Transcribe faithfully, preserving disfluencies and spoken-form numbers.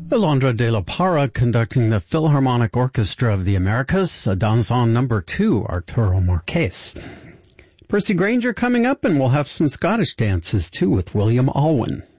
Alondra de la Parra conducting the Philharmonic Orchestra of the Americas, a Danzon number two, Arturo Marquez. Percy Granger coming up, and we'll have some Scottish dances too with William Alwyn.